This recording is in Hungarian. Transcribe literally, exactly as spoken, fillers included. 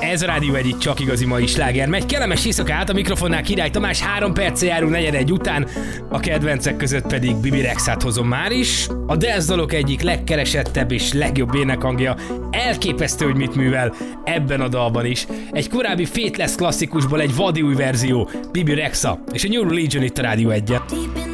Ez a Rádió egy, itt csak igazi mai sláger megy. Kellemes éjszakát, a mikrofonnál Király Tamás, három perccel járunk negyed után, a kedvencek között pedig Bibi Rexát hozom már is. A dance dalok egyik legkeresettebb és legjobb énekhangja, elképesztő, hogy mit művel ebben a dalban is. Egy korábbi Faithless klasszikusból egy vadi új verzió, Bibi Rexa és a New Religion itt a Rádió egyen.